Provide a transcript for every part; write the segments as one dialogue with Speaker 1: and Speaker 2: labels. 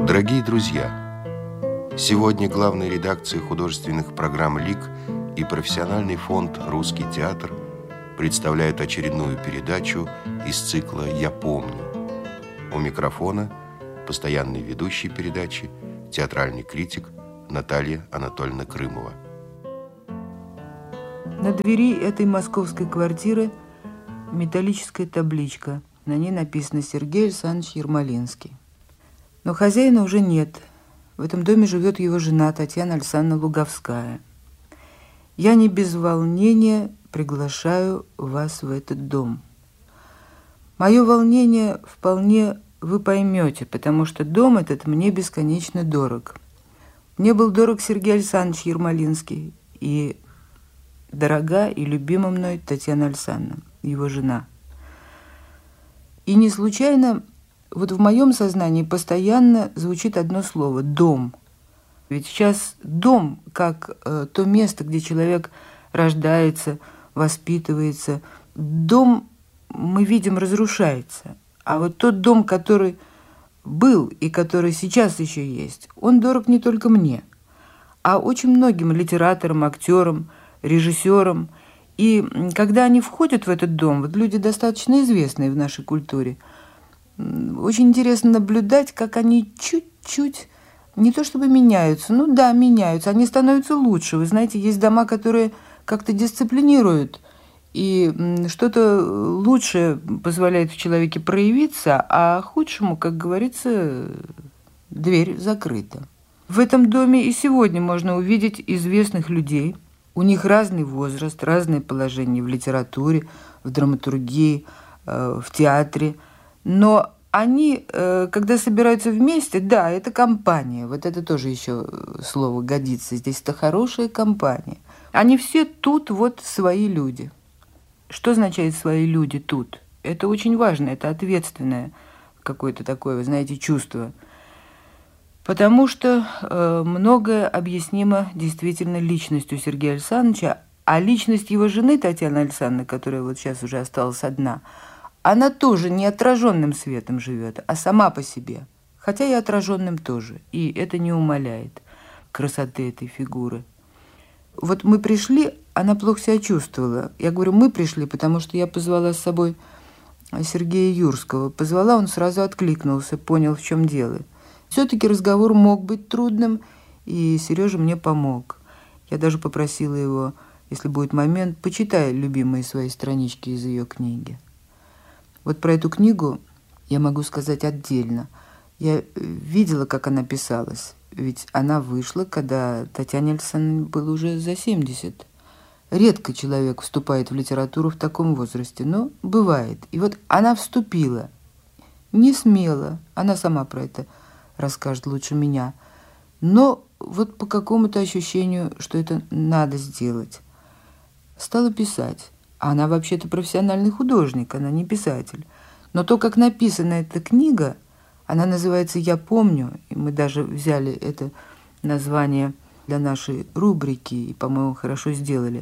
Speaker 1: Дорогие друзья, сегодня главная редакция художественных программ ЛИК и профессиональный фонд «Русский театр» представляют очередную передачу из цикла «Я помню». У микрофона постоянный ведущий передачи, театральный критик Наталья Анатольевна Крымова.
Speaker 2: На двери этой московской квартиры металлическая табличка. На ней написано «Сергей Александрович Ермолинский». Но хозяина уже нет. В этом доме живет его жена Татьяна Александровна Луговская. Я не без волнения приглашаю вас в этот дом. Мое волнение вполне вы поймете, потому что дом этот мне бесконечно дорог. Мне был дорог Сергей Александрович Ермолинский и дорога и любима мной Татьяна Александровна, его жена. И не случайно вот в моем сознании постоянно звучит одно слово – дом. Ведь сейчас дом, как то место, где человек рождается, воспитывается, дом, мы видим, разрушается. А вот тот дом, который был и который сейчас еще есть, он дорог не только мне, а очень многим литераторам, актерам, режиссерам. И когда они входят в этот дом, вот люди достаточно известные в нашей культуре, очень интересно наблюдать, как они чуть-чуть, не то чтобы меняются, ну да, меняются, они становятся лучше. Вы знаете, есть дома, которые как-то дисциплинируют, и что-то лучшее позволяет в человеке проявиться, а худшему, как говорится, дверь закрыта. В этом доме и сегодня можно увидеть известных людей. У них разный возраст, разное положение в литературе, в драматургии, в театре. Но они, когда собираются вместе, да, это компания. Вот это тоже еще слово годится. Здесь это хорошая компания. Они все тут вот свои люди. Что означает «свои люди тут»? Это очень важно, это ответственное какое-то такое, вы знаете, чувство. Потому что многое объяснимо действительно личностью Сергея Александровича, а личность его жены Татьяны Александровны, которая вот сейчас уже осталась одна, она тоже не отраженным светом живет, а сама по себе, хотя и отраженным тоже, и это не умаляет красоты этой фигуры. Вот мы пришли, она плохо себя чувствовала. Я говорю, мы пришли, потому что я позвала с собой Сергея Юрского. Позвала, он сразу откликнулся, понял, в чем дело. Все-таки разговор мог быть трудным, и Сережа мне помог. Я даже попросила его, если будет момент, почитай любимые свои странички из ее книги. Вот про эту книгу я могу сказать отдельно. Я видела, как она писалась, ведь она вышла, когда Татьяне Александровне было уже за 70. Редко человек вступает в литературу в таком возрасте, но бывает. И вот она вступила, не смело, она сама про это расскажет лучше меня, но вот по какому-то ощущению, что это надо сделать. Стала писать. А она вообще-то профессиональный художник, она не писатель. Но то, как написана эта книга, она называется «Я помню», и мы даже взяли это название для нашей рубрики, и, по-моему, хорошо сделали.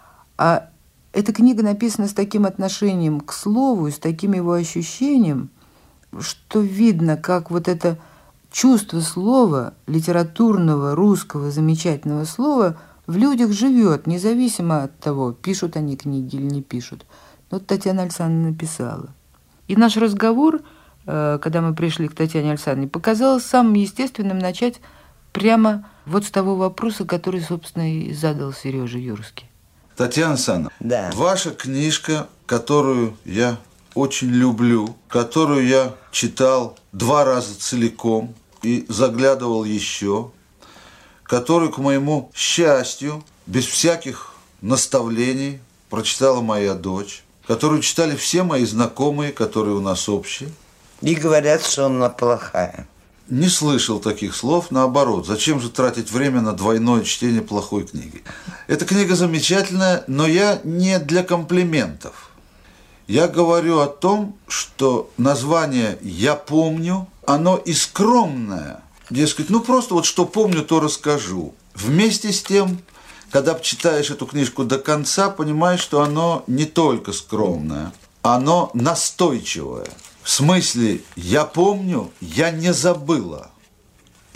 Speaker 2: А эта книга написана с таким отношением к слову, с таким его ощущением, что видно, как вот это чувство слова, литературного, русского, замечательного слова в людях живет, независимо от того, пишут они книги или не пишут. Вот Татьяна Александровна написала. И наш разговор, когда мы пришли к Татьяне Александровне, показалось самым естественным начать прямо вот с того вопроса, который, собственно, и задал Сережа Юрский.
Speaker 3: Татьяна Александровна,
Speaker 4: да.
Speaker 3: Ваша книжка, которую я очень люблю, которую я читал 2 раза целиком и заглядывал еще, которую, к моему счастью, без всяких наставлений прочитала моя дочь, которую читали все мои знакомые, которые у нас общие.
Speaker 4: И говорят, что она плохая.
Speaker 3: Не слышал таких слов, наоборот. Зачем же тратить время на двойное чтение плохой книги? Эта книга замечательная, но я не для комплиментов. Я говорю о том, что название «Я помню», оно и скромное. Дескать, ну просто вот что помню, то расскажу. Вместе с тем, когда читаешь эту книжку до конца, понимаешь, что оно не только скромное, оно настойчивое. В смысле, я помню, я не забыла.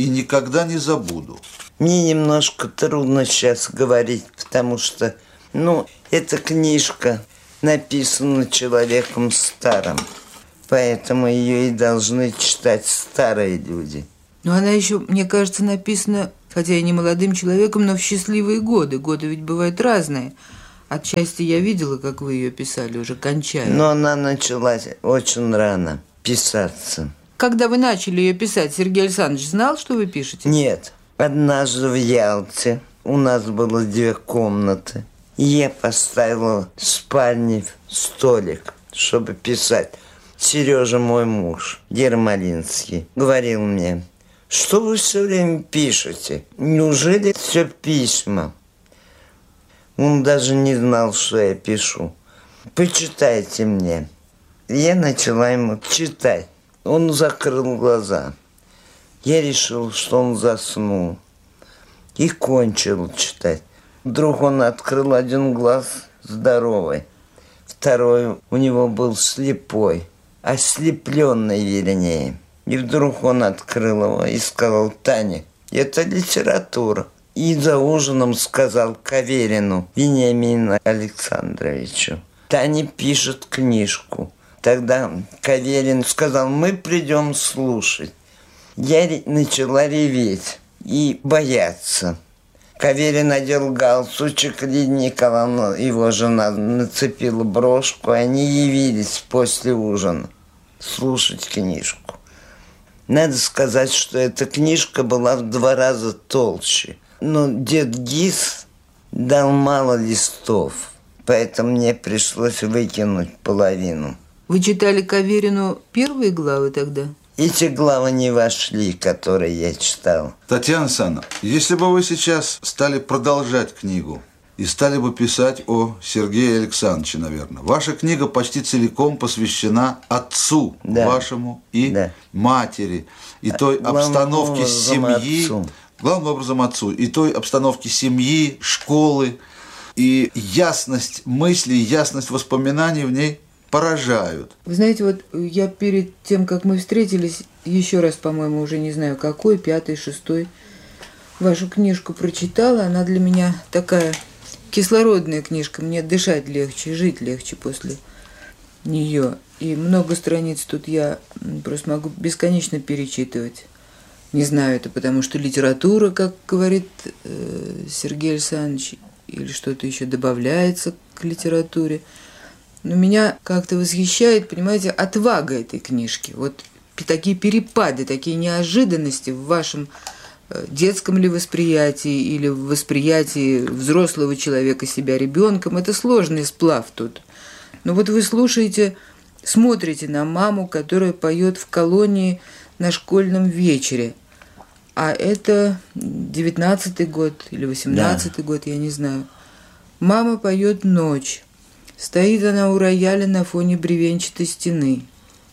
Speaker 3: и никогда не забуду.
Speaker 4: Мне немножко трудно сейчас говорить, потому что, эта книжка написана человеком старым, поэтому ее и должны читать старые люди.
Speaker 2: Но она еще, мне кажется, написана, хотя и не молодым человеком, но в счастливые годы. Годы ведь бывают разные. Отчасти я видела, как вы ее писали, уже кончая.
Speaker 4: Но она началась очень рано писаться.
Speaker 2: Когда вы начали ее писать, Сергей Александрович знал, что вы пишете?
Speaker 4: Нет. Однажды в Ялте у нас было 2 комнаты. И я поставила в спальне столик, чтобы писать. Сережа, мой муж, Ермолинский, говорил мне: что вы все время пишете? Неужели все письма? Он даже не знал, что я пишу. Почитайте мне. Я начала ему читать. Он закрыл глаза. Я решил, что он заснул. И кончил читать. Вдруг он открыл один глаз здоровый. Второй у него был слепой. Ослепленный, вернее. И вдруг он открыл его и сказал: Таня, это литература. И за ужином сказал Каверину Вениамину Александровичу: Таня пишет книжку. Тогда Каверин сказал: мы придем слушать. Я начала реветь и бояться. Каверин надел галстучек, Лидия Николаевна, его жена, нацепила брошку, и они явились после ужина слушать книжку. Надо сказать, что эта книжка была в 2 раза толще. Но дед Гис дал мало листов, поэтому мне пришлось выкинуть половину.
Speaker 2: Вы читали Каверину первые главы тогда?
Speaker 4: Эти главы не вошли, которые я читал.
Speaker 3: Татьяна Александровна, если бы вы сейчас стали продолжать книгу и стали бы писать о Сергее Александровиче, наверное, ваша книга почти целиком посвящена отцу вашему и матери, и той обстановке семьи, главным образом отцу, и той обстановке семьи, школы, и ясность мыслей, ясность воспоминаний в ней поражают.
Speaker 2: Вы знаете, вот я перед тем, как мы встретились, еще раз, по-моему, уже не знаю какой, 5-й, 6-й, вашу книжку прочитала. Она для меня такая кислородная книжка. Мне дышать легче, жить легче после нее. И много страниц тут я просто могу бесконечно перечитывать. Не знаю, это потому что литература, как говорит Сергей Александрович, или что-то еще добавляется к литературе. Но меня как-то восхищает, понимаете, отвага этой книжки. Вот такие перепады, такие неожиданности в вашем детском ли восприятии или в восприятии взрослого человека себя ребенком. Это сложный сплав тут. Но вот вы слушаете, смотрите на маму, которая поет в колонии на школьном вечере. А это 19-й год или 18-й год, я не знаю. Мама поет «Ночь». Стоит она у рояля на фоне бревенчатой стены.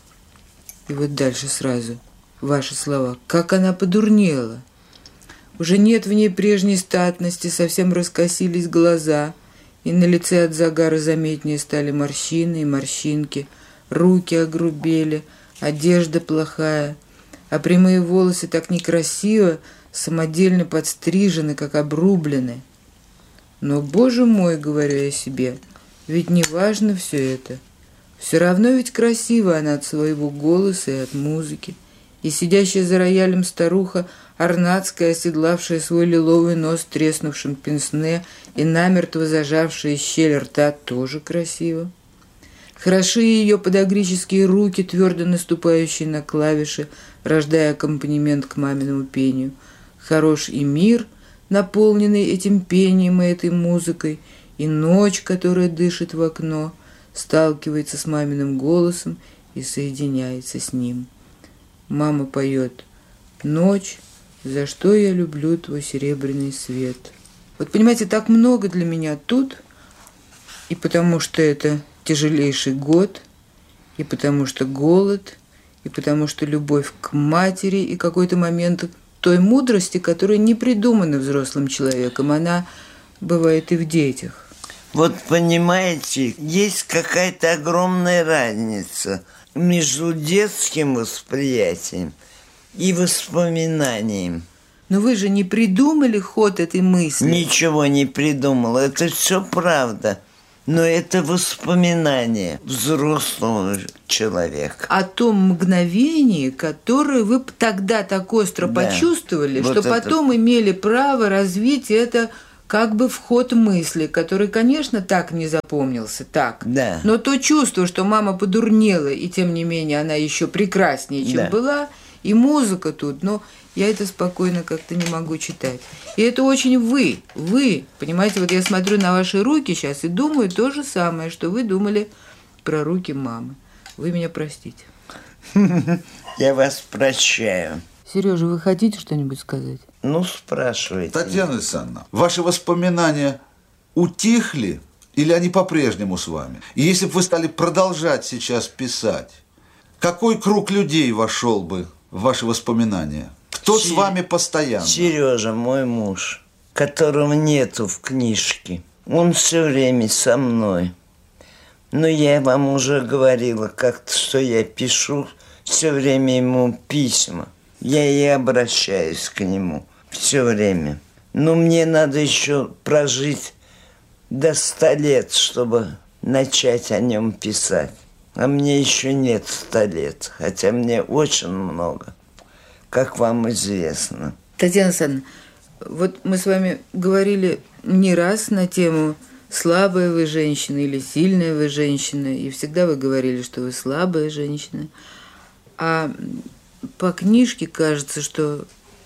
Speaker 2: И вот дальше сразу ваши слова. Как она подурнела. Уже нет в ней прежней статности, совсем раскосились глаза, и на лице от загара заметнее стали морщины и морщинки, руки огрубели, одежда плохая, а прямые волосы так некрасиво, самодельно подстрижены, как обрублены. Но, боже мой, говорю я себе, ведь не важно все это. Все равно ведь красива она от своего голоса и от музыки. И сидящая за роялем старуха, орнатская, оседлавшая свой лиловый нос треснувшим пенсне и намертво зажавшая щель рта, тоже красиво. Хороши ее подагрические руки, твердо наступающие на клавиши, рождая аккомпанемент к маминому пению. Хорош и мир, наполненный этим пением и этой музыкой, и ночь, которая дышит в окно, сталкивается с маминым голосом и соединяется с ним. Мама поет «Ночь, за что я люблю твой серебряный свет». Вот понимаете, так много для меня тут, и потому что это тяжелейший год, и потому что голод, и потому что любовь к матери, и какой-то момент той мудрости, которая не придумана взрослым человеком, она бывает и в детях.
Speaker 4: Вот понимаете, есть какая-то огромная разница между детским восприятием и воспоминаниям.
Speaker 2: Но вы же не придумали ход этой мысли.
Speaker 4: Ничего не придумал. Это все правда. Но это воспоминания взрослого человека.
Speaker 2: О том мгновении, которое вы тогда так остро почувствовали,
Speaker 4: вот
Speaker 2: что потом имели право развить это как бы в ход мысли, который, конечно, так не запомнился, так.
Speaker 4: Да.
Speaker 2: Но то чувство, что мама подурнела, и тем не менее она еще прекраснее, чем была, и музыка тут, но я это спокойно как-то не могу читать. И это очень вы, понимаете, вот я смотрю на ваши руки сейчас и думаю то же самое, что вы думали про руки мамы. Вы меня простите.
Speaker 4: Я вас прощаю.
Speaker 2: Сережа, вы хотите что-нибудь сказать?
Speaker 4: Ну, спрашивайте.
Speaker 3: Татьяна Александровна, ваши воспоминания утихли или они по-прежнему с вами? И если бы вы стали продолжать сейчас писать, какой круг людей вошел бы в ваши воспоминания? Кто с вами постоянно?
Speaker 4: Сережа, мой муж, которого нету в книжке. Он все время со мной. Но я вам уже говорила как-то, что я пишу все время ему письма. Я и обращаюсь к нему все время. Но мне надо еще прожить до 100 лет, чтобы начать о нем писать. А мне еще нет 100 лет, хотя мне очень много, как вам известно.
Speaker 2: Татьяна Александровна, вот мы с вами говорили не раз на тему «слабая вы женщина» или «сильная вы женщина», и всегда вы говорили, что вы слабая женщина. А по книжке кажется, что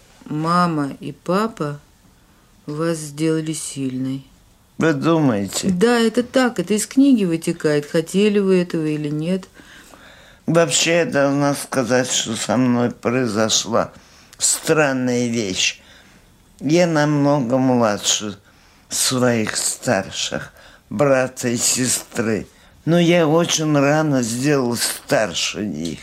Speaker 2: мама и папа вас сделали сильной.
Speaker 4: Вы думаете?
Speaker 2: Да, это так, это из книги вытекает, хотели вы этого или нет.
Speaker 4: Вообще, я должна сказать, что со мной произошла странная вещь. Я намного младше своих старших брата и сестры. Но я очень рано сделал старше них.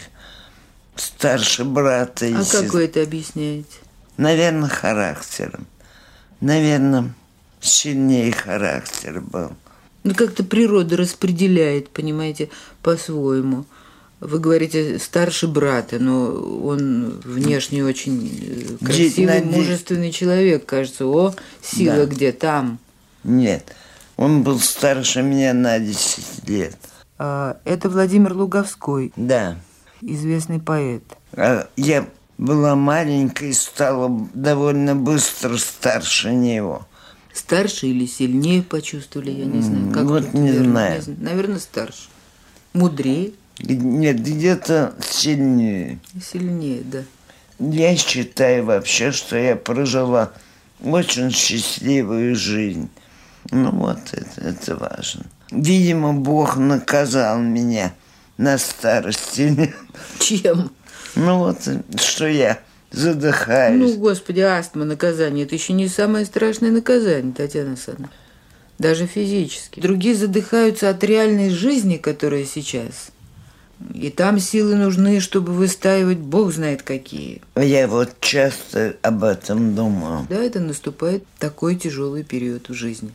Speaker 4: Старше брата и сестры.
Speaker 2: А как вы это объясняете?
Speaker 4: Наверное, характером. Наверное, сильнее характер был.
Speaker 2: Ну, как-то природа распределяет, понимаете, по-своему. Вы говорите, старше брата, но он внешне очень красивый, мужественный человек, кажется. О, сила где? Там.
Speaker 4: Нет, он был старше меня на 10 лет.
Speaker 2: Это Владимир Луговской.
Speaker 4: Да.
Speaker 2: Известный поэт.
Speaker 4: Я была маленькой и стала довольно быстро старше него.
Speaker 2: Старше или сильнее почувствовали, я не знаю. Как
Speaker 4: вот не знаю.
Speaker 2: Наверное, старше. Мудрее?
Speaker 4: Нет, где-то сильнее.
Speaker 2: Сильнее, да.
Speaker 4: Я считаю вообще, что я прожила очень счастливую жизнь. Ну вот, это важно. Видимо, Бог наказал меня на старости.
Speaker 2: Чем?
Speaker 4: Ну вот, что я задыхаюсь.
Speaker 2: Ну, Господи, астма, наказание. Это еще не самое страшное наказание, Татьяна Александровна. Даже физически. Другие задыхаются от реальной жизни, которая сейчас. И там силы нужны, чтобы выстаивать Бог знает какие.
Speaker 4: Я вот часто об этом думаю.
Speaker 2: Да, это наступает такой тяжелый период в жизни.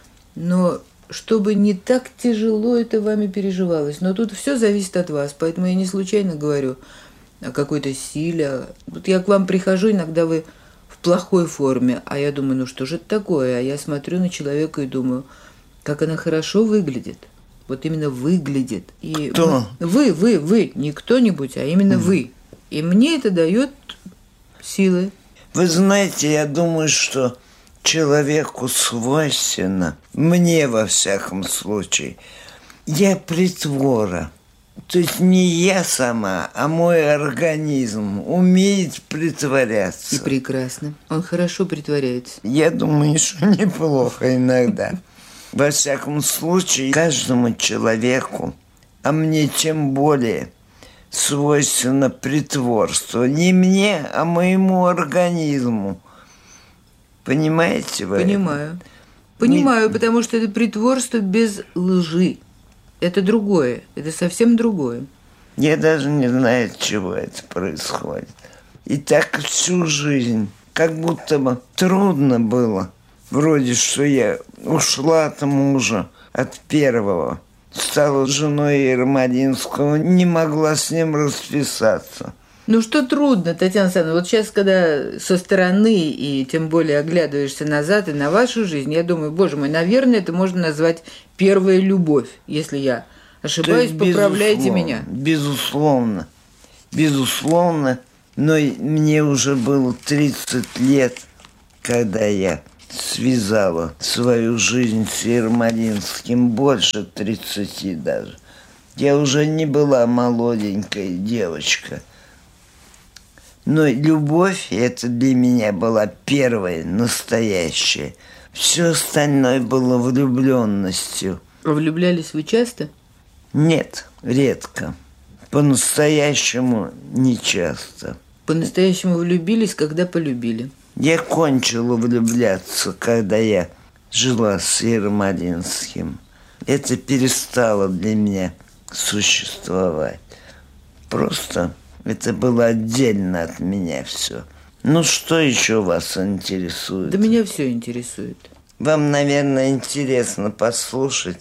Speaker 2: Но чтобы не так тяжело это вами переживалось. Но тут все зависит от вас, поэтому я не случайно говорю о какой-то силе. Вот я к вам прихожу, иногда вы в плохой форме, а я думаю, ну что же это такое? А я смотрю на человека и думаю, как она хорошо выглядит. Вот именно выглядит. И
Speaker 4: кто?
Speaker 2: Вы, не кто-нибудь, а именно вы. И мне это дает силы.
Speaker 4: Вы знаете, я думаю, что человеку свойственно, мне во всяком случае, я притвора. То есть не я сама, а мой организм умеет притворяться.
Speaker 2: И прекрасно. Он хорошо притворяется.
Speaker 4: Я думаю, что неплохо иногда. Во всяком случае, каждому человеку, а мне тем более, свойственно притворство. Не мне, а моему организму. Понимаете вы?
Speaker 2: Понимаю. Понимаю, потому что это притворство без лжи. Это другое. Это совсем другое.
Speaker 4: Я даже не знаю, от чего это происходит. И так всю жизнь. Как будто бы трудно было. Вроде, что я ушла от мужа, от первого. Стала женой Ермолинского, не могла с ним расписаться.
Speaker 2: Ну что трудно, Татьяна Александровна, вот сейчас, когда со стороны и тем более оглядываешься назад и на вашу жизнь, я думаю, боже мой, наверное, это можно назвать первая любовь, если я ошибаюсь, поправляйте меня.
Speaker 4: Безусловно, безусловно, но мне уже было 30 лет, когда я связала свою жизнь с Ермолинским, больше 30 даже. Я уже не была молоденькая девочка. Но любовь, это для меня была первая, настоящая. Все остальное было влюбленностью.
Speaker 2: Влюблялись вы часто?
Speaker 4: Нет, редко. По-настоящему не часто.
Speaker 2: По-настоящему влюбились, когда полюбили?
Speaker 4: Я кончила влюбляться, когда я жила с Ермолинским. Это перестало для меня существовать. Просто это было отдельно от меня все. Ну, что еще вас интересует?
Speaker 2: Да меня все интересует.
Speaker 4: Вам, наверное, интересно послушать,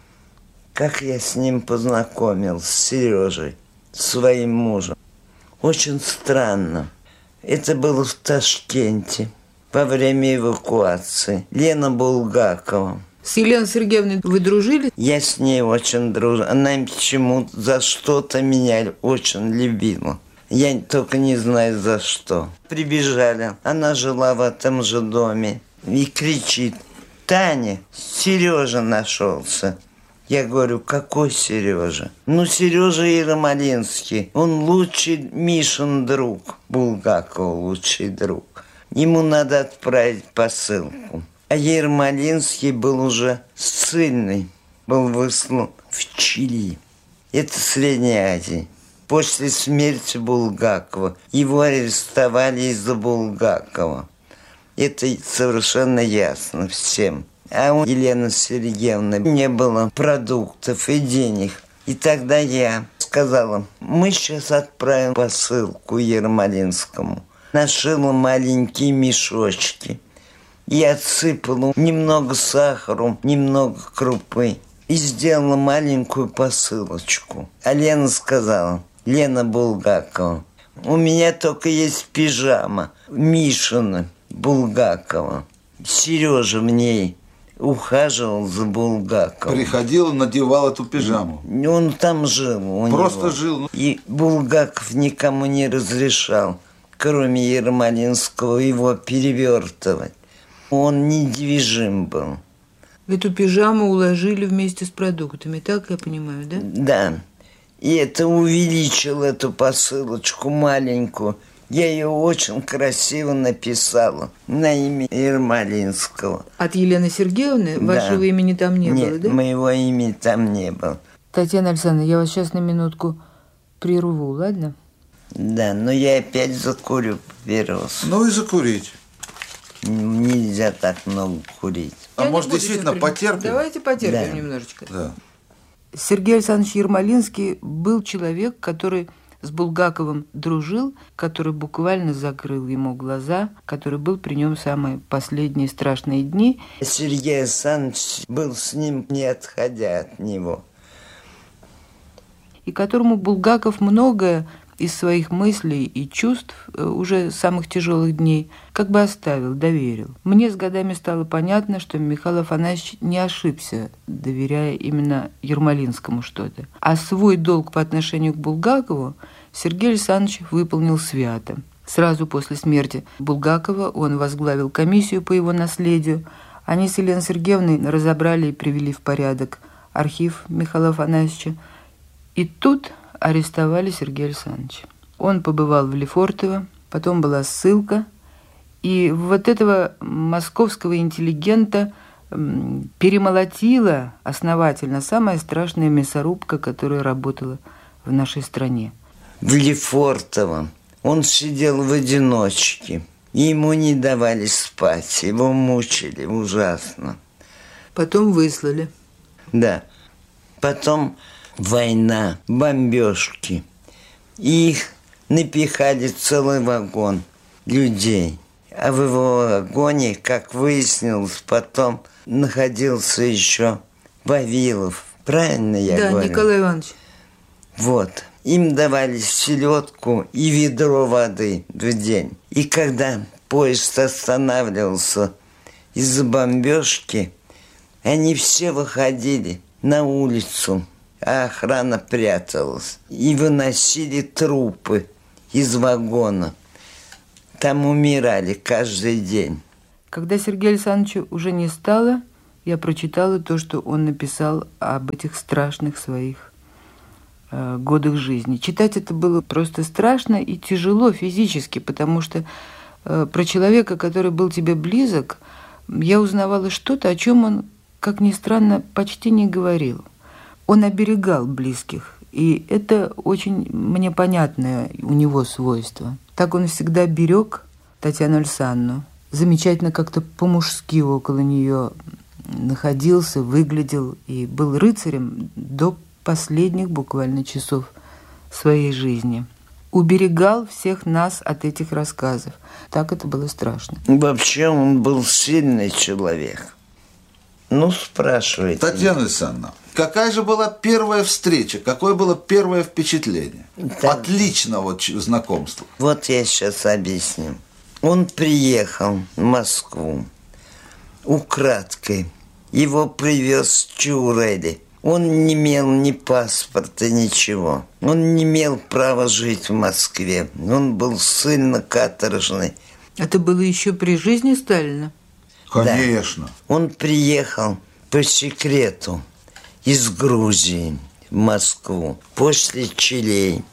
Speaker 4: как я с ним познакомился, с Сережей, своим мужем. Очень странно. Это было в Ташкенте во время эвакуации. Лена Булгакова.
Speaker 2: С Еленой Сергеевной вы дружили?
Speaker 4: Я с ней очень дружила. Она почему-то за что-то меня очень любила. Я только не знаю за что. Прибежали. Она жила в этом же доме. И кричит: Таня, Сережа нашелся. Я говорю: какой Сережа? Ну, Сережа Ермолинский. Он лучший Мишин друг. Булгакова лучший друг. Ему надо отправить посылку. А Ермолинский был уже ссыльный. Был выслан в Чили. Это Средняя Азия. После смерти Булгакова его арестовали из-за Булгакова. Это совершенно ясно всем. А у Елены Сергеевны не было продуктов и денег. И тогда я сказала: мы сейчас отправим посылку Ермолинскому. Нашила маленькие мешочки и отсыпала немного сахара, немного крупы. И сделала маленькую посылочку. А Лена сказала, Лена Булгакова: у меня только есть пижама Мишина Булгакова. Сережа в ней ухаживал за Булгаковым.
Speaker 3: Приходил, надевал эту пижаму.
Speaker 4: Он там жил.
Speaker 3: Просто жил.
Speaker 4: И Булгаков никому не разрешал, кроме Ермолинского, его перевертывать. Он недвижим был.
Speaker 2: Эту пижаму уложили вместе с продуктами, так я понимаю, да?
Speaker 4: Да. И это увеличило эту посылочку маленькую. Я ее очень красиво написала на имя Ермолинского.
Speaker 2: От Елены Сергеевны? Да. Вашего имени там не было, да?
Speaker 4: Нет, моего имени там не было.
Speaker 2: Татьяна Александровна, я вас сейчас на минутку прерву, ладно?
Speaker 4: Да, но я опять закурю папирос.
Speaker 3: Ну и закурить.
Speaker 4: Нельзя так много курить.
Speaker 3: А может, действительно потерпим?
Speaker 2: Давайте потерпим немножечко.
Speaker 3: Да.
Speaker 2: Сергей Александрович Ермолинский был человек, который с Булгаковым дружил, который буквально закрыл ему глаза, который был при нем в самые последние страшные дни.
Speaker 4: Сергей Александрович был с ним, не отходя от него.
Speaker 2: И которому Булгаков многое из своих мыслей и чувств уже самых тяжелых дней как бы оставил, доверил. Мне с годами стало понятно, что Михаил Афанасьевич не ошибся, доверяя именно Ермолинскому что-то. А свой долг по отношению к Булгакову Сергей Александрович выполнил свято. Сразу после смерти Булгакова он возглавил комиссию по его наследию. Они с Еленой Сергеевной разобрали и привели в порядок архив Михаила Афанасьевича. И тут арестовали Сергея Александровича. Он побывал в Лефортово, потом была ссылка, и вот этого московского интеллигента перемолотила основательно самая страшная мясорубка, которая работала в нашей стране.
Speaker 4: В Лефортово он сидел в одиночке, и ему не давали спать, его мучили ужасно.
Speaker 2: Потом выслали.
Speaker 4: Да, потом война, бомбежки. И их напихали целый вагон людей. А в его вагоне, как выяснилось, потом находился еще Вавилов. Правильно я говорю?
Speaker 2: Да, Николай Иванович.
Speaker 4: Вот. Им давали селедку и ведро воды в день. И когда поезд останавливался из-за бомбежки, они все выходили на улицу, а охрана пряталась. И выносили трупы из вагона. Там умирали каждый день.
Speaker 2: Когда Сергея Александровича уже не стало, я прочитала то, что он написал об этих страшных своих годах жизни. Читать это было просто страшно и тяжело физически, потому что про человека, который был тебе близок, я узнавала что-то, о чем он, как ни странно, почти не говорил. Он оберегал близких, и это очень мне понятное у него свойство. Так он всегда берег Татьяну Александровну. Замечательно как-то по-мужски около нее находился, выглядел и был рыцарем до последних буквально часов своей жизни. Уберегал всех нас от этих рассказов. Так это было страшно.
Speaker 4: Вообще он был сильный человек. Ну, спрашивайте.
Speaker 3: Татьяна Александровна, какая же была первая встреча? Какое было первое впечатление?
Speaker 4: Да.
Speaker 3: От личного знакомства.
Speaker 4: Вот я сейчас объясню. Он приехал в Москву украдкой. Его привез Чурели. Он не имел ни паспорта, ничего. Он не имел права жить в Москве. Он был ссыльно-каторжный.
Speaker 2: Это было еще при жизни Сталина?
Speaker 3: Конечно.
Speaker 4: Да. Он приехал по секрету из Грузии в Москву. После Чилей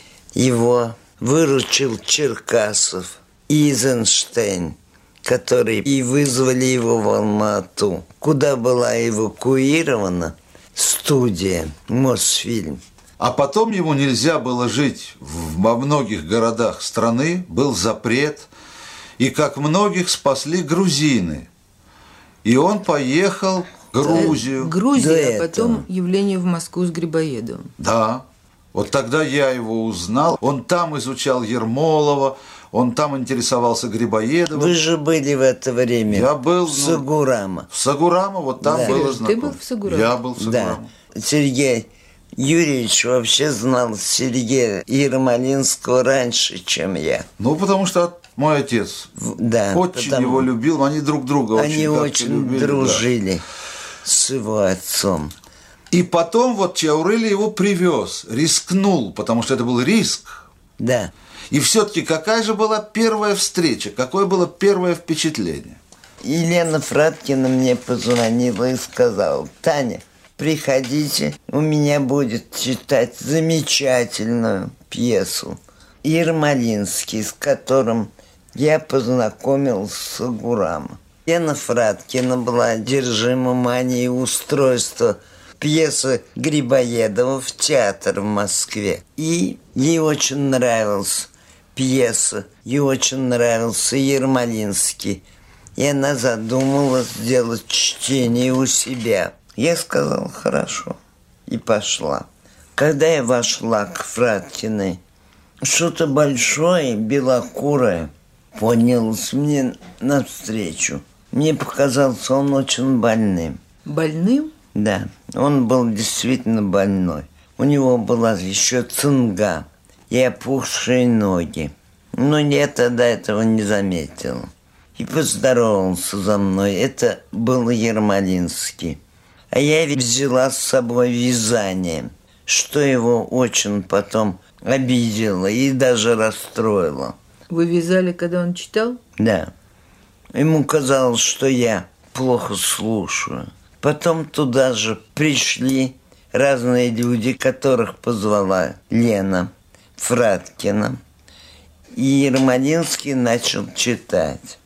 Speaker 4: его выручил Черкасов и Эйзенштейн, которые и вызвали его в Алма-Ату, куда была эвакуирована студия «Мосфильм».
Speaker 3: А потом ему нельзя было жить во многих городах страны, был запрет, и как многих спасли грузины. И он поехал в Грузию.
Speaker 2: Грузия, а потом явление в Москву с Грибоедовым.
Speaker 3: Да. Вот тогда я его узнал. Он там изучал Ермолова, он там интересовался Грибоедовым.
Speaker 4: Вы же были в это время.
Speaker 3: Я был
Speaker 4: в Сагурама.
Speaker 3: В Сагурама, вот там
Speaker 4: Да.
Speaker 3: было
Speaker 2: Ты
Speaker 3: знакомо.
Speaker 2: был в Сагураме?
Speaker 3: Я был в Сагураме.
Speaker 4: Да. Сергей Юрьевич вообще знал Сергея Ермолинского раньше, чем я.
Speaker 3: Ну, потому что мой отец
Speaker 4: Да,
Speaker 3: очень его любил, они друг друга
Speaker 4: они
Speaker 3: очень любили,
Speaker 4: дружили с его отцом.
Speaker 3: И потом вот Чаурели его привез, рискнул, потому что это был риск.
Speaker 4: Да.
Speaker 3: И все-таки какая же была первая встреча, какое было первое впечатление?
Speaker 4: Елена Фраткина мне позвонила и сказала: Таня, приходите, у меня будет читать замечательную пьесу Ермолинский, с которым я познакомился с Сагурама. Елена Фраткина была одержима манией устройства пьесы Грибоедова в театр в Москве. И ей очень нравилась пьеса, ей очень нравился Ермолинский. И она задумала сделать чтение у себя. Я сказал: хорошо. И пошла. Когда я вошла к Фраткиной, что-то большое, белокурое поднялось мне навстречу. Мне показалось, он очень больным.
Speaker 2: Больным?
Speaker 4: Да, он был действительно больной. У него была еще цинга и опухшие ноги. Но я тогда этого не заметил. И поздоровался за мной. Это был Ермолинский. А я ведь взяла с собой вязание, что его очень потом обидело и даже расстроило.
Speaker 2: Вы вязали, когда он читал?
Speaker 4: Да. Ему казалось, что я плохо слушаю. Потом туда же пришли разные люди, которых позвала Лена Фраткина. И Ермолинский начал читать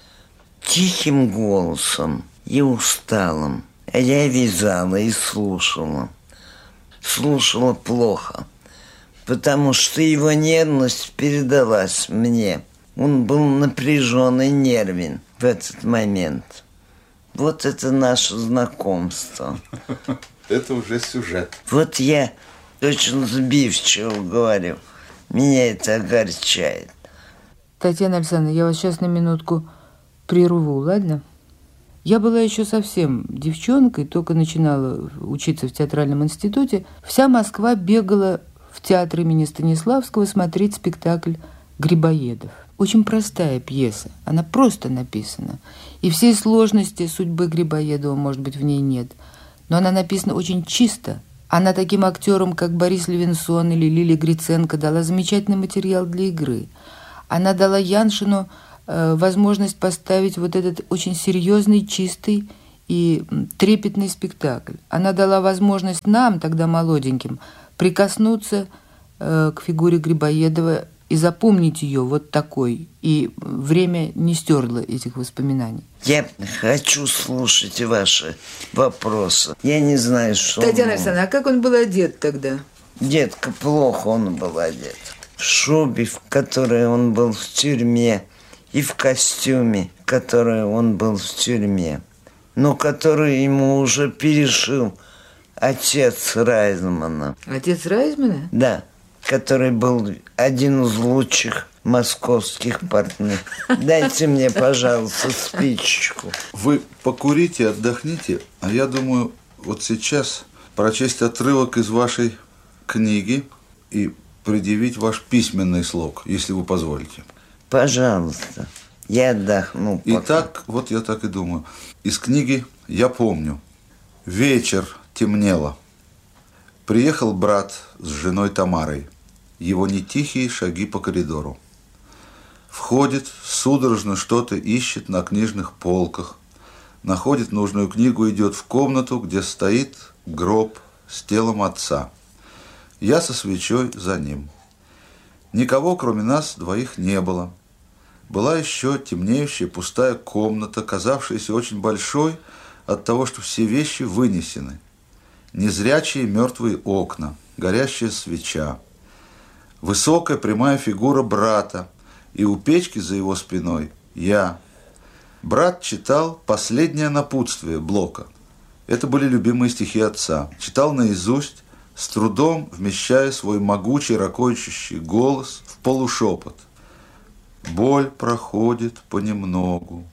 Speaker 4: тихим голосом и усталым. А я вязала и слушала. Слушала плохо, потому что его нервность передалась мне. Он был напряжен и нервен в этот момент. Вот это наше знакомство.
Speaker 3: Это уже сюжет.
Speaker 4: Вот я очень сбивчиво говорю. Меня это огорчает.
Speaker 2: Татьяна Александровна, я вас сейчас на минутку прерву, ладно? Я была еще совсем девчонкой, только начинала учиться в театральном институте. Вся Москва бегала в театр имени Станиславского смотреть спектакль «Грибоедов». Очень простая пьеса, она просто написана. И всей сложности судьбы Грибоедова, может быть, в ней нет. Но она написана очень чисто. Она таким актерам, как Борис Левинсон или Лилия Гриценко, дала замечательный материал для игры. Она дала Яншину возможность поставить вот этот очень серьезный, чистый и трепетный спектакль. Она дала возможность нам, тогда молоденьким, прикоснуться к фигуре Грибоедова и запомнить ее вот такой. И время не стерло этих воспоминаний.
Speaker 4: Я хочу слушать ваши вопросы. Я не знаю, что...
Speaker 2: Татьяна Александровна, а как он был одет тогда?
Speaker 4: Детка, плохо он был одет. В шубе, в которой он был в тюрьме, и в костюме, в которой он был в тюрьме, но который ему уже перешил отец Райзмана.
Speaker 2: Отец Райзмана?
Speaker 4: Да, который был один из лучших московских портных. Дайте мне, пожалуйста, спичечку.
Speaker 3: Вы покурите, отдохните, а я думаю, вот сейчас прочесть отрывок из вашей книги и предъявить ваш письменный слог, если вы позволите.
Speaker 4: Пожалуйста, я отдохну пока.
Speaker 3: Итак, вот я так и думаю. Из книги «Я помню». Вечер, темнело. Приехал брат с женой Тамарой. Его нетихие шаги по коридору. Входит, судорожно что-то ищет на книжных полках. Находит нужную книгу, идет в комнату, где стоит гроб с телом отца. Я со свечой за ним. Никого, кроме нас, двоих не было. Была еще темнеющая пустая комната, казавшаяся очень большой от того, что все вещи вынесены. Незрячие мертвые окна, горящая свеча. Высокая прямая фигура брата, и у печки за его спиной я. Брат читал «Последнее напутствие» Блока. Это были любимые стихи отца. Читал наизусть, с трудом вмещая свой могучий, ракочущий голос в полушепот. Боль проходит понемногу,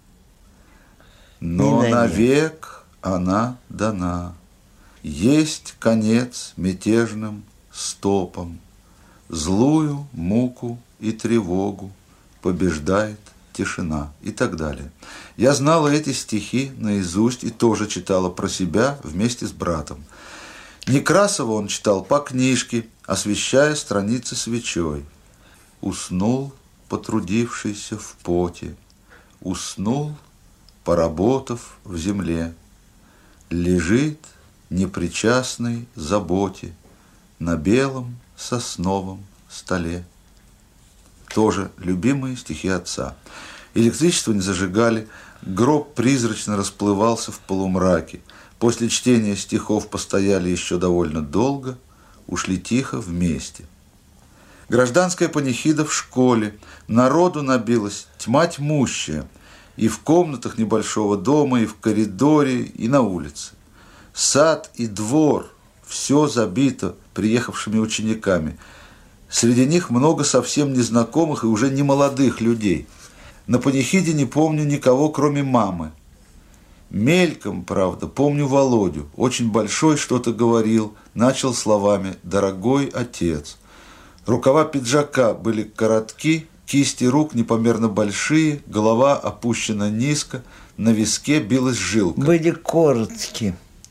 Speaker 3: но навек она дана. Есть конец мятежным стопам, злую муку и тревогу побеждает тишина и так далее. Я знала эти стихи наизусть и тоже читала про себя вместе с братом. Некрасова он читал по книжке, освещая страницы свечой. Уснул, потрудившийся в поте, уснул, поработав в земле. Лежит, непричастный заботе, на белом сосновом столе. Тоже любимые стихи отца. Электричество не зажигали, гроб призрачно расплывался в полумраке. После чтения стихов постояли еще довольно долго, ушли тихо вместе. Гражданская панихида в школе, народу набилась тьма тьмущая, и в комнатах небольшого дома, и в коридоре, и на улице. Сад и двор, все забито приехавшими учениками. Среди них много совсем незнакомых и уже немолодых людей. На панихиде не помню никого, кроме мамы. Мельком, правда, помню Володю. Очень большой что-то говорил, начал словами «Дорогой отец». Рукава пиджака были коротки, кисти рук непомерно большие, голова опущена низко, на виске билась жилка.
Speaker 4: Были короткие.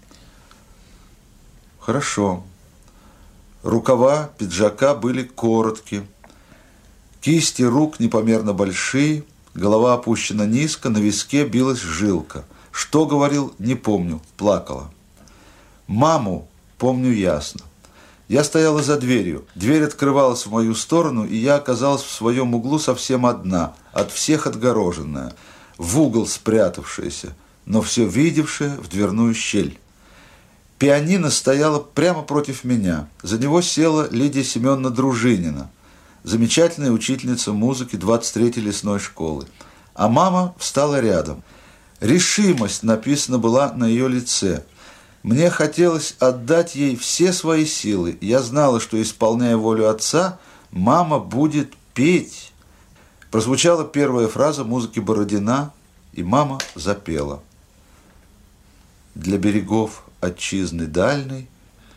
Speaker 3: Хорошо. Рукава пиджака были короткие, кисти рук непомерно большие, голова опущена низко, на виске билась жилка. Что говорил, не помню, плакала. Маму помню ясно. Я стояла за дверью. Дверь открывалась в мою сторону, и я оказалась в своем углу совсем одна, от всех отгороженная, в угол спрятавшаяся, но все видевшая в дверную щель. Пианино стояло прямо против меня. За него села Лидия Семеновна Дружинина, замечательная учительница музыки 23-й лесной школы. А мама встала рядом. Решимость написана была на ее лице. Мне хотелось отдать ей все свои силы. Я знала, что, исполняя волю отца, мама будет петь. Прозвучала первая фраза музыки Бородина, и мама запела. Для берегов отчизны дальней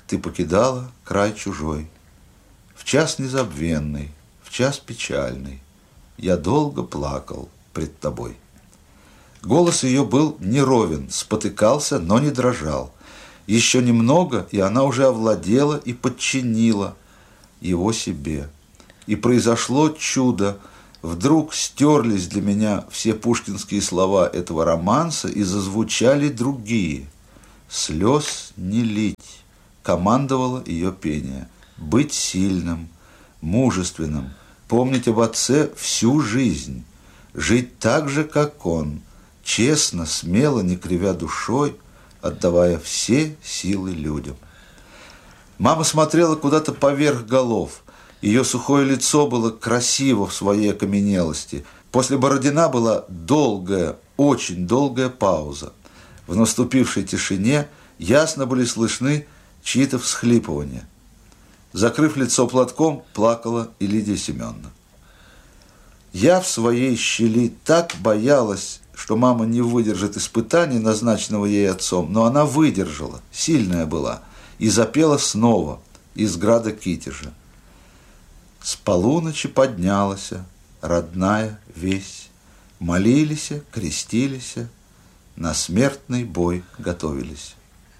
Speaker 3: ты покидала край чужой. В час незабвенный, в час печальный я долго плакал пред тобой. Голос ее был неровен, спотыкался, но не дрожал. Еще немного, и она уже овладела и подчинила его себе. И произошло чудо. Вдруг стерлись для меня все пушкинские слова этого романса и зазвучали другие. «Слез не лить», командовало ее пение. «Быть сильным, мужественным, помнить об отце всю жизнь, жить так же, как он, честно, смело, не кривя душой, отдавая все силы людям». Мама смотрела куда-то поверх голов. Ее сухое лицо было красиво в своей окаменелости. После Бородина была долгая, очень долгая пауза. В наступившей тишине ясно были слышны чьи-то всхлипывания. Закрыв лицо платком, плакала и Лидия Семеновна. Я в своей щели так боялась, что мама не выдержит испытания, назначенного ей отцом, но она выдержала, сильная была, и запела снова из града Китежа. С полуночи поднялась родная весть, молились, крестились, на смертный бой готовились.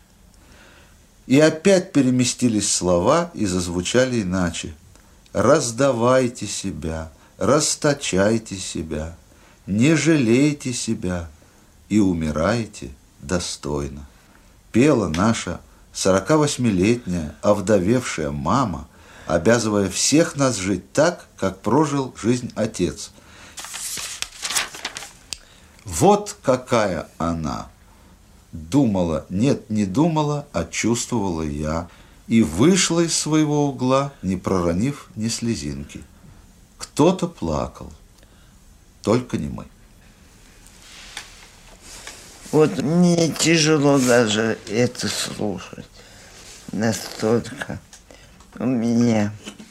Speaker 3: И опять переместились слова и зазвучали иначе. Раздавайте себя, расточайте себя, не жалейте себя и умирайте достойно. Пела наша 48-летняя овдовевшая мама, обязывая всех нас жить так, как прожил жизнь отец. Вот какая она! Думала, нет, не думала, а чувствовала я, и вышла из своего угла, не проронив ни слезинки. Кто-то плакал, только не мы.
Speaker 4: Вот мне тяжело даже это слушать. Настолько у меня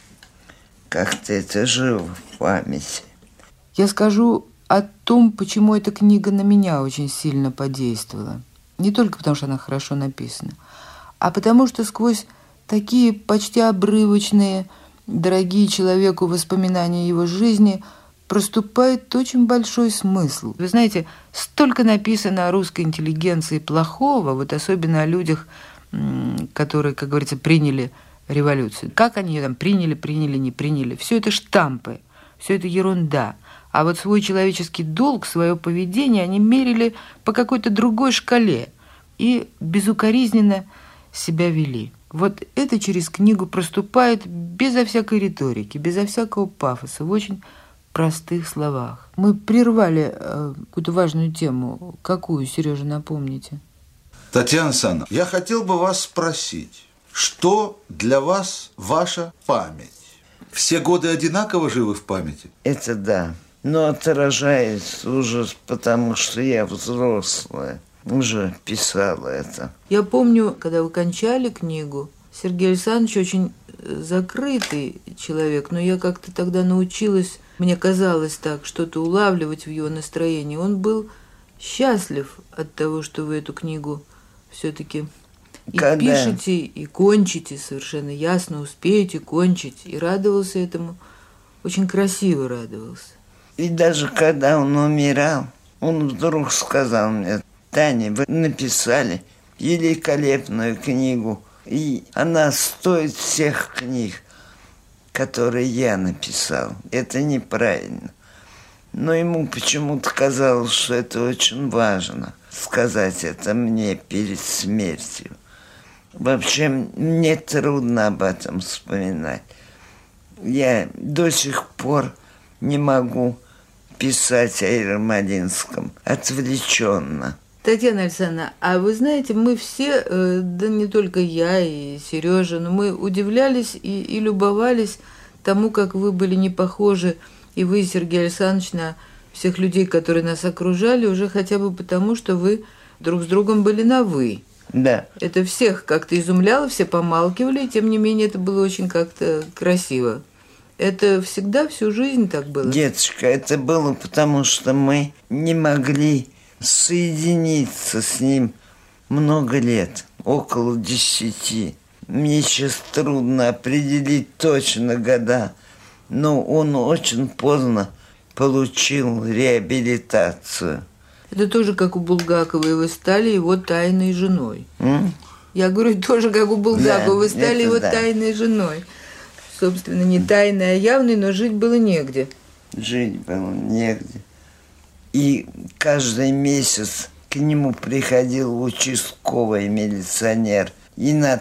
Speaker 4: как-то это живо в памяти.
Speaker 2: Я скажу о том, почему эта книга на меня очень сильно подействовала. Не только потому, что она хорошо написана, а потому что сквозь такие почти обрывочные, дорогие человеку воспоминания его жизни проступает очень большой смысл. Вы знаете, столько написано о русской интеллигенции плохого, вот особенно о людях, которые, как говорится, приняли революцию. Как они ее там приняли, не приняли. Все это штампы, все это ерунда. А вот свой человеческий долг, свое поведение они мерили по какой-то другой шкале и безукоризненно себя вели. Вот это через книгу проступает безо всякой риторики, безо всякого пафоса, в очень простых словах. Мы прервали какую-то важную тему. Какую, Сережа, напомните?
Speaker 3: Татьяна Александровна, я хотел бы вас спросить, что для вас ваша память? Все годы одинаково живы в памяти?
Speaker 4: Это да. Но отражается уже потому, что я взрослая. Уже писала это.
Speaker 2: Я помню, когда вы кончали книгу, Сергей Александрович очень закрытый человек, но я как-то тогда научилась, мне казалось так, что-то улавливать в его настроении. Он был счастлив от того, что вы эту книгу все-таки и пишете, и кончите совершенно ясно, успеете кончить. И радовался этому, очень красиво радовался.
Speaker 4: И даже когда он умирал, он вдруг сказал мне: Таня, вы написали великолепную книгу, и она стоит всех книг, которые я написал. Это неправильно. Но ему почему-то казалось, что это очень важно, сказать это мне перед смертью. Вообще, мне трудно об этом вспоминать. Я до сих пор не могу писать о Ермолинском отвлеченно.
Speaker 2: Татьяна Александровна, а вы знаете, мы все, да не только я и Сережа, но мы удивлялись и любовались тому, как вы были не похожи, и вы, Сергей Александрович, на всех людей, которые нас окружали, уже хотя бы потому, что вы друг с другом были на «вы».
Speaker 4: Да.
Speaker 2: Это всех как-то изумляло, все помалкивали, и тем не менее это было очень как-то красиво. Это всегда, всю жизнь так было?
Speaker 4: Деточка, это было потому, что мы не могли соединиться с ним много лет, около 10. Мне сейчас трудно определить точно года, но он очень поздно получил реабилитацию.
Speaker 2: Это тоже как у Булгакова, и вы стали его тайной женой. Я говорю, тоже как у Булгакова,
Speaker 4: Да,
Speaker 2: вы стали его
Speaker 4: да.
Speaker 2: тайной женой. Собственно, не тайной, а явной, но жить было негде.
Speaker 4: Жить было негде. И каждый месяц к нему приходил участковый милиционер и на